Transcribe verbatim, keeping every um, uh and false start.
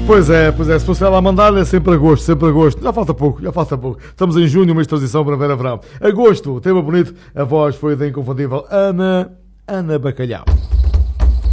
Pois é, pois é, se fosse ela a mandar-lhe é sempre agosto, sempre agosto. Já falta pouco, já falta pouco. Estamos em junho, mês de transição para ver a verão. Agosto, tema bonito, a voz foi da inconfundível Ana, Ana Bacalhau.